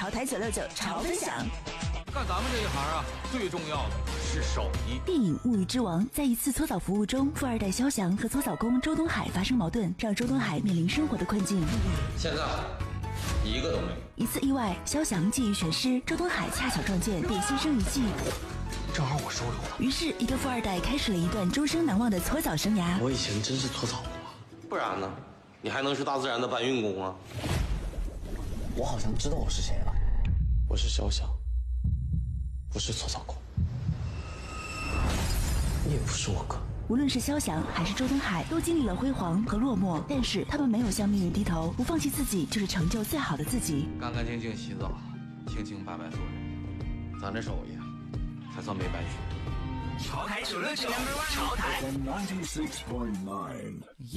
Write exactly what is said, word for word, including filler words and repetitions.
潮台九六九潮分享。 干咱们这一行啊，最重要的是手艺。 电影《物欲之王》在一次搓澡服务中，富二代肖翔和搓澡工周东海发生矛盾，让周东海面临生活的困境。 现在一个都没有。 一次意外，肖翔觊觎选师，周东海恰巧撞见，便牺牲一计。 正好我收留了。 于是，一个富二代开始了一段终生难忘的搓澡生涯。 我以前真是搓澡过，不然呢？你还能是大自然的搬运工啊？我好像知道我是谁了，我是肖翔，不是搓澡工，你也不是我哥。 无论是肖翔还是周东海，都经历了辉煌和落寞，但是他们没有向命运低头，不放弃自己，就是成就最好的自己。 干干净净洗澡，清清白白做人，咱这手艺才算没白学。 潮台九六九，潮台。